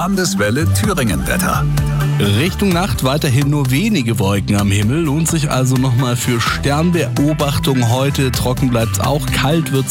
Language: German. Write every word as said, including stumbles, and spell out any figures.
Landeswelle Thüringen-Wetter. Richtung Nacht weiterhin nur wenige Wolken am Himmel. Lohnt sich also nochmal für Sternbeobachtung heute. Trocken bleibt's auch, kalt wird's